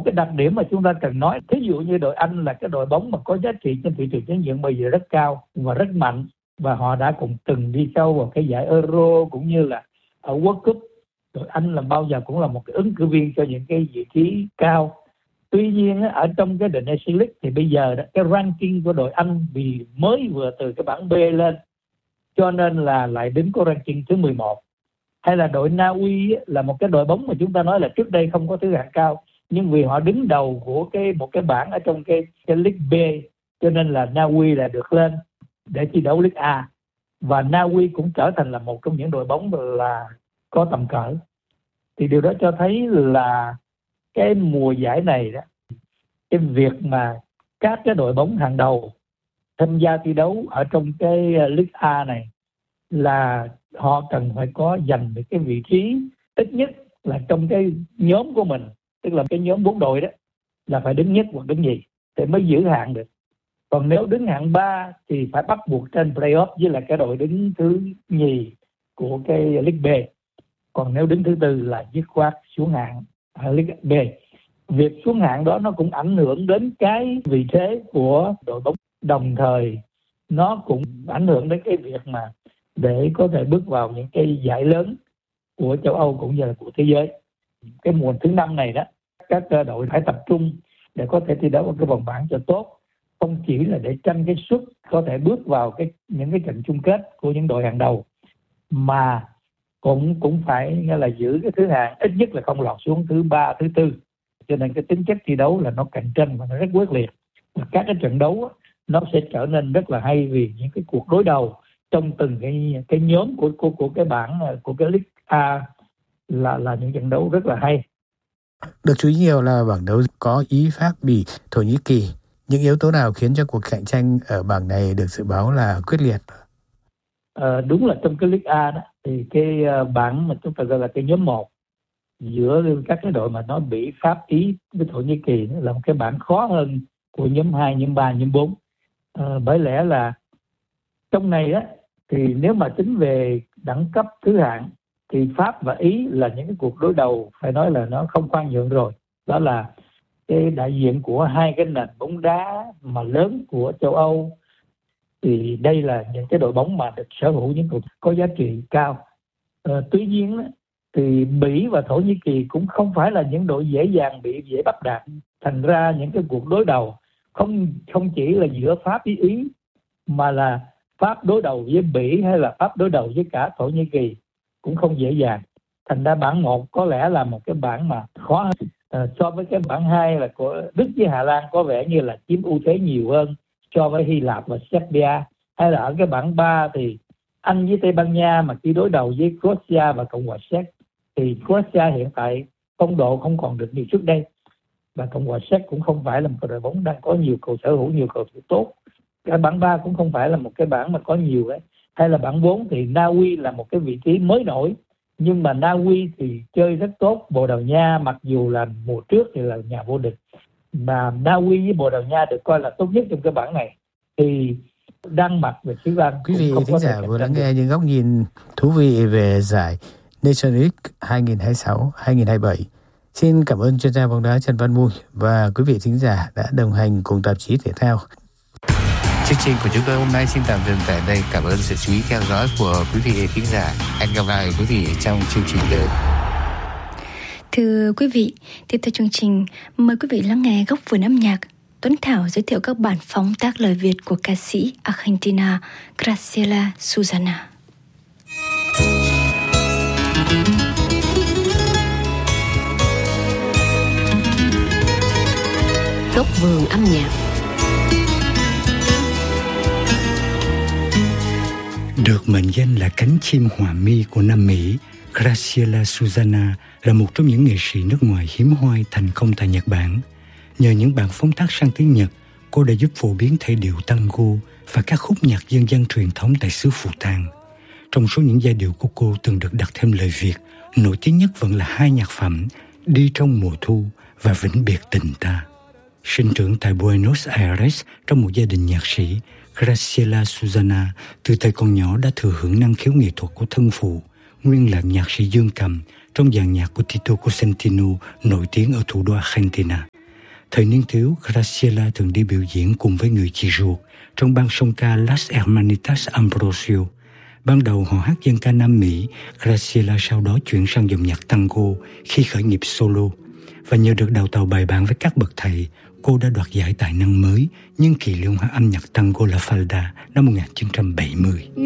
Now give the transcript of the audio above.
một cái đặc điểm mà chúng ta cần nói. Thí dụ như đội Anh là cái đội bóng mà có giá trị trên thị trường chuyển nhượng bây giờ rất cao và rất mạnh, và họ đã cũng từng đi sâu vào cái giải Euro cũng như là ở World Cup. Đội Anh là bao giờ cũng là một cái ứng cử viên cho những cái vị trí cao. Tuy nhiên ở trong cái The Nations League thì bây giờ cái ranking của đội Anh vì mới vừa từ cái bảng B lên, cho nên là lại đứng có ranking thứ 11. Hay là đội Na Uy là một cái đội bóng mà chúng ta nói là trước đây không có thứ hạng cao, nhưng vì họ đứng đầu của một cái bảng ở trong cái League B, cho nên là Na Uy là được lên để thi đấu League A. Và Na Uy cũng trở thành là một trong những đội bóng là có tầm cỡ. Thì điều đó cho thấy là cái mùa giải này đó, cái việc mà các cái đội bóng hàng đầu tham gia thi đấu ở trong cái League A này là họ cần phải có giành được cái vị trí ít nhất là trong cái nhóm của mình, tức là cái nhóm 4 đội đó là phải đứng nhất hoặc đứng nhì thì mới giữ hạng được. Còn nếu đứng hạng 3 thì phải bắt buộc trên playoff với lại cái đội đứng thứ nhì của cái League B. Còn nếu đứng thứ tư là dứt khoát xuống hạng ở League B. Việc xuống hạng đó nó cũng ảnh hưởng đến cái vị thế của đội bóng, đồng thời nó cũng ảnh hưởng đến cái việc mà để có thể bước vào những cái giải lớn của châu Âu cũng như là của thế giới. Cái mùa thứ 5 này đó, các đội phải tập trung để có thể thi đấu ở cái vòng bảng cho tốt, không chỉ là để tranh cái suất có thể bước vào những cái trận chung kết của những đội hàng đầu, mà cũng phải là giữ cái thứ hạng, ít nhất là không lọt xuống thứ 3, thứ 4. Cho nên cái tính chất thi đấu là nó cạnh tranh và nó rất quyết liệt. Và các cái trận đấu nó sẽ trở nên rất là hay vì những cái cuộc đối đầu trong từng cái nhóm của cái bảng của cái League A là những trận đấu rất là hay. Được chú ý nhiều là bảng đấu có Ý, Pháp, Bỉ, Thổ Nhĩ Kỳ. Những yếu tố nào khiến cho cuộc cạnh tranh ở bảng này được dự báo là quyết liệt? Đúng là trong cái League A đó thì cái bảng mà chúng ta gọi là cái nhóm 1 giữa các cái đội mà nó Bỉ, Pháp, Ý với Thổ Nhĩ Kỳ là một cái bảng khó hơn của nhóm 2, nhóm 3, nhóm 4. Bởi lẽ là trong này á thì nếu mà tính về đẳng cấp thứ hạng thì Pháp và Ý là những cái cuộc đối đầu phải nói là nó không khoan nhượng rồi. Đó là cái đại diện của hai cái nền bóng đá mà lớn của châu Âu. Thì đây là những cái đội bóng mà được sở hữu những cầu thủ có giá trị cao. Tuy nhiên thì Bỉ và Thổ Nhĩ Kỳ cũng không phải là những đội dễ dàng bị dễ bắt đạt. Thành ra những cái cuộc đối đầu không chỉ là giữa Pháp với Ý, mà là Pháp đối đầu với Bỉ hay là Pháp đối đầu với cả Thổ Nhĩ Kỳ cũng không dễ dàng. Thành ra bảng 1 có lẽ là một cái bảng mà khó hơn. So với cái bảng 2 là của Đức với Hà Lan có vẻ như là chiếm ưu thế nhiều hơn so với Hy Lạp và Serbia. Hay là ở cái bảng 3 thì Anh với Tây Ban Nha mà khi đối đầu với Croatia và Cộng hòa Séc thì Croatia hiện tại phong độ không còn được như trước đây, và Cộng hòa Séc cũng không phải là một đội bóng đang có nhiều cầu sở hữu nhiều cầu thủ tốt. Cái bảng 3 cũng không phải là một cái bảng mà có nhiều đấy. Hay là bảng 4 thì Na Uy là một cái vị trí mới nổi, nhưng mà Na Uy thì chơi rất tốt. Bồ Đào Nha mặc dù là mùa trước thì là nhà vô địch, mà Na Uy với Bồ Đào Nha được coi là tốt nhất trong cái bảng này. Thì Đan Mạch và Thái Lan. Quý vị thính giả vừa lắng nghe những góc nhìn thú vị về giải Nations League 2026-2027. Xin cảm ơn chuyên gia bóng đá Trần Văn Mùi và quý vị thính giả đã đồng hành cùng tạp chí Thể thao. Chương trình của chúng tôi hôm nay xin tạm dừng tại đây. Cảm ơn sự chú ý theo dõi của quý vị thính giả. Hẹn gặp lại quý vị trong chương trình tới. Thưa quý vị, tiếp theo chương trình, mời quý vị lắng nghe góc vườn âm nhạc. Tuấn Thảo giới thiệu các bản phóng tác lời Việt của ca sĩ Argentina Graciela Susana. Góc vườn âm nhạc. Được mệnh danh là cánh chim họa mi của Nam Mỹ, Graciela Susana là một trong những nghệ sĩ nước ngoài hiếm hoi thành công tại Nhật Bản. Nhờ những bản phóng tác sang tiếng Nhật, cô đã giúp phổ biến thể điệu tango và các khúc nhạc dân gian truyền thống tại xứ Phù Tang. Trong số những giai điệu của cô từng được đặt thêm lời Việt, nổi tiếng nhất vẫn là hai nhạc phẩm Đi trong mùa thu và Vĩnh biệt tình ta. Sinh trưởng tại Buenos Aires trong một gia đình nhạc sĩ, Graciela Susana từ thời còn nhỏ đã thừa hưởng năng khiếu nghệ thuật của thân phụ, nguyên là nhạc sĩ dương cầm trong dàn nhạc của Tito Cosentino nổi tiếng ở thủ đô Argentina. Thời niên thiếu, Graciela thường đi biểu diễn cùng với người chị ruột trong ban song ca Las Hermanitas Ambrosio. Ban đầu họ hát dân ca Nam Mỹ, Graciela sau đó chuyển sang dòng nhạc tango khi khởi nghiệp solo. Và nhờ được đào tạo bài bản với các bậc thầy, cô đã đoạt giải tài năng mới nhân kỳ Liên hoan âm nhạc tango La Falda năm 1970.